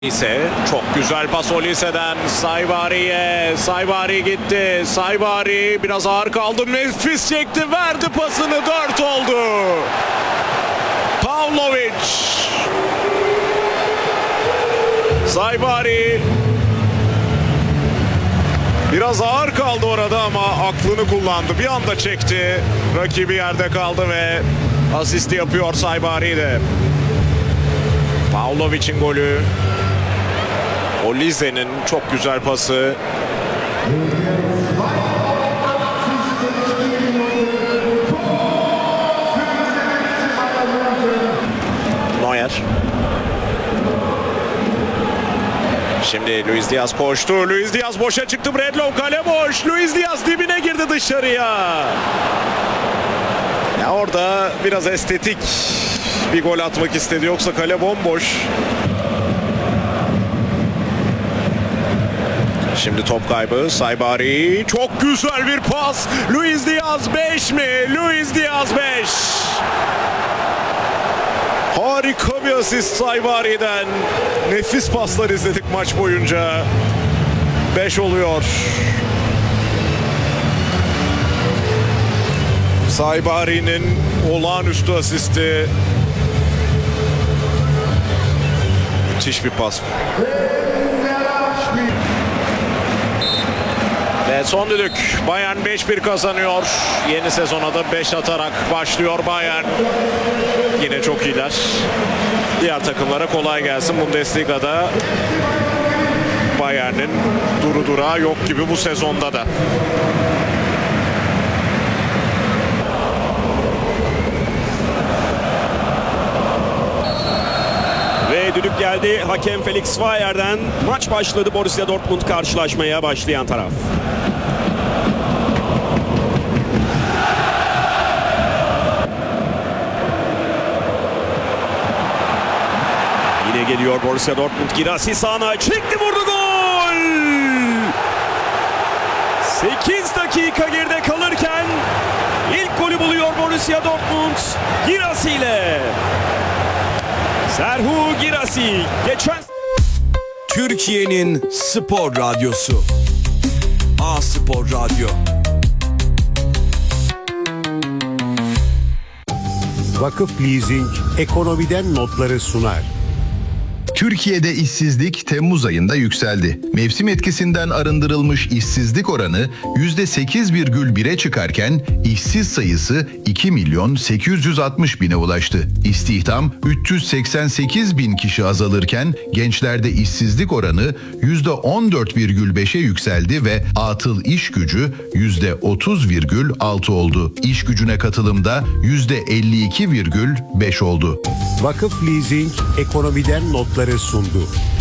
ise çok güzel pas Olise'den Saibari'ye. Saibari gitti. Saibari biraz ağır kaldı. Nefis çekti. Verdi pasını. 4 oldu. Pavlovic. Saibari biraz ağır kaldı orada ama aklını kullandı. Bir anda çekti. Rakibi yerde kaldı ve asist yapıyor Saibari de. Pavlovic'in golü. Olise'nin çok güzel pası. Neuer. Şimdi Luis Diaz koştu. Luis Diaz boşa çıktı. Bredlow kale boş. Luis Diaz dibine girdi dışarıya. Ya orada biraz estetik bir gol atmak istedi. Yoksa kale bomboş. Şimdi top kaybı. Saibari. Çok güzel bir pas. Luis Diaz 5 mi? Luis Diaz 5. Harika bir asist Saibari'den. Nefis paslar izledik maç boyunca. 5 oluyor. Saibari'nin olağanüstü asisti. Müthiş bir pas. Ve son düdük. Bayern 5-1 kazanıyor. Yeni sezona da 5 atarak başlıyor Bayern. Yine çok iyiler. Diğer takımlara kolay gelsin. Bundesliga'da Bayern'in duru durağı yok gibi bu sezonda da. Ve düdük geldi hakem Felix Zweyer'den. Maç başladı. Borussia Dortmund karşılaşmaya başlayan taraf. Yine geliyor Borussia Dortmund. Girassi sağına çekti, vurdu, gol! 8 dakika geride kalırken ilk golü buluyor Borussia Dortmund Girassi ile. Serhu Girassi geçen... Türkiye'nin spor radyosu A-Spor Radyo. Vakıf Leasing ekonomiden notları sunar. Türkiye'de işsizlik Temmuz ayında yükseldi. Mevsim etkisinden arındırılmış işsizlik oranı %8,1'e çıkarken işsiz sayısı 2.860.000'e ulaştı. İstihdam 388.000 kişi azalırken gençlerde işsizlik oranı %14,5'e yükseldi ve atıl iş gücü %30,6 oldu. İş gücüne katılımda %52,5 oldu. Vakıf Leasing ekonomiden notları sundu.